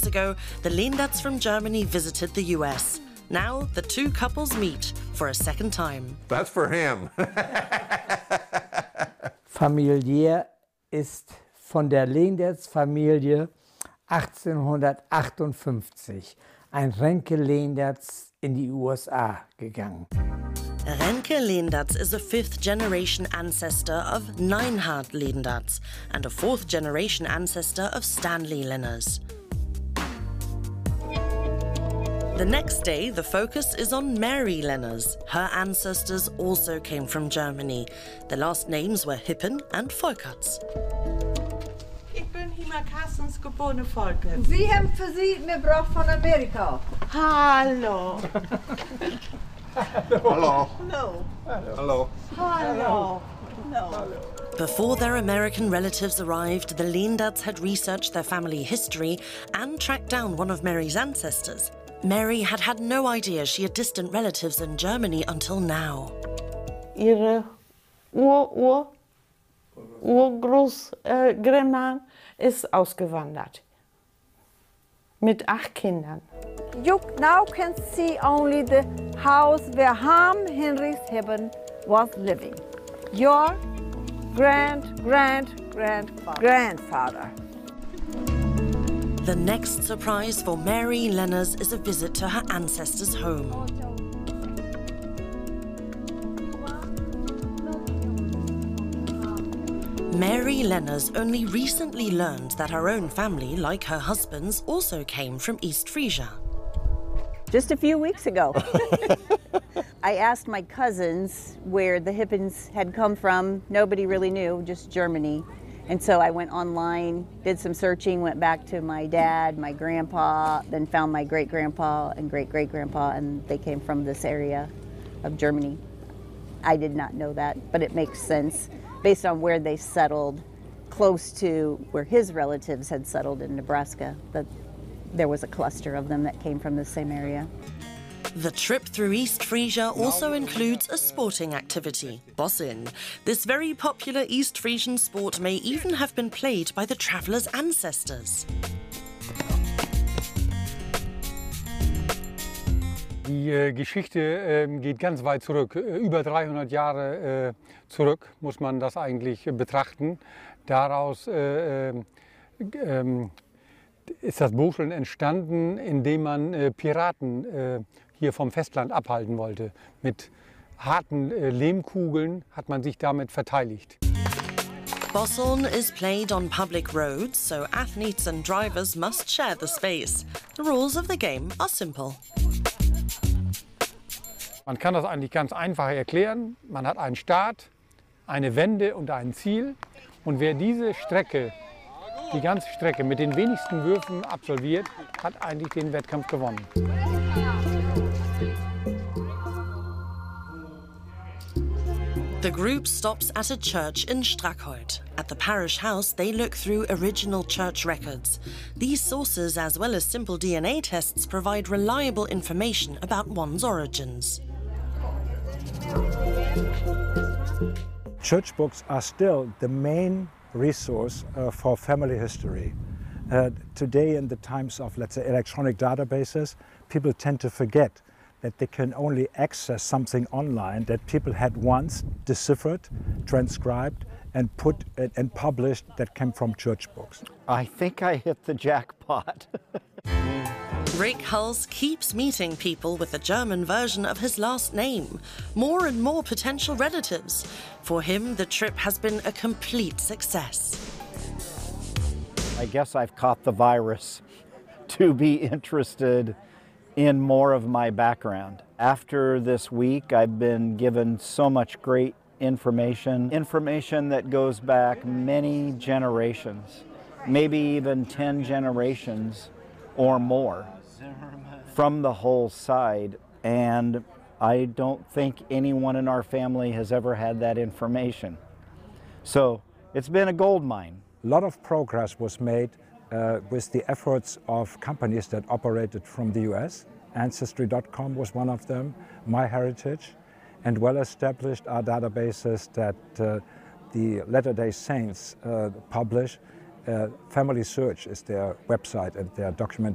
ago, the Leenderts from Germany visited the US. Now, the two couples meet for a second time. That's for him. Familiär ist von der Leenderts-Familie 1858 ein Renke Leenderts in die USA gegangen. Renke Leenderts is a fifth-generation ancestor of Neinhard Leenderts and a fourth-generation ancestor of Stanley Lenners. The next day, the focus is on Mary Lenners. Her ancestors also came from Germany. The last names were Hippen and Volkerts. Ich bin Hima Carstens, geborene Volkert. Sie haben für Sie mitgebracht von Amerika. Hallo. Hello. No. Hello. Hallo. No. Before their American relatives arrived, the Leenderts had researched their family history and tracked down one of Mary's ancestors. Mary had had no idea she had distant relatives in Germany until now. Ihre Urgroßgrandma ist ausgewandert. Mit 8 Kindern. You now can see only the house where Ham Henry's Hibben was living. Your grandfather. The next surprise for Mary Lenners is a visit to her ancestors' home. Mary Lenners only recently learned that her own family, like her husband's, also came from East Frisia. Just a few weeks ago. I asked my cousins where the Hippens had come from. Nobody really knew, just Germany. And so I went online, did some searching, went back to my dad, my grandpa, then found my great-grandpa and great-great-grandpa, and they came from this area of Germany. I did not know that, but it makes sense based on where they settled, close to where his relatives had settled in Nebraska, that there was a cluster of them that came from the same area. The trip through East Frisia also includes a sporting activity, Bossin. This very popular East Frisian sport may even have been played by the travellers' ancestors. Die Geschichte geht ganz weit zurück, über 300 Jahre zurück muss man das eigentlich betrachten. Daraus ist das Boseln entstanden, indem man Piraten hier vom Festland abhalten wollte. Mit harten Lehmkugeln hat man sich damit verteidigt. Bosseln is played on public roads, so athletes and drivers must share the space. The rules of the game are simple. Man kann das eigentlich ganz einfach erklären. Man hat einen Start, eine Wende und ein Ziel. Und wer diese Strecke, die ganze Strecke mit den wenigsten Würfen absolviert, hat eigentlich den Wettkampf gewonnen. The group stops at a church in Strackholt. At the parish house, they look through original church records. These sources, as well as simple DNA tests, provide reliable information about one's origins. Church books are still the main resource for family history. Today, in the times of, let's say, electronic databases, people tend to forget that they can only access something online that people had once deciphered, transcribed, and put and published that came from church books. I think I hit the jackpot. Rick Hulse keeps meeting people with a German version of his last name. More and more potential relatives. For him, the trip has been a complete success. I guess I've caught the virus to be interested in more of my background. After this week, I've been given so much great information that goes back many generations, maybe even 10 generations or more from the whole side, and I don't think anyone in our family has ever had that information. So it's been a gold mine. A lot of progress was made with the efforts of companies that operated from the US. Ancestry.com was one of them, MyHeritage, and well-established are databases that the Latter-day Saints publish. Family Search is their website and their document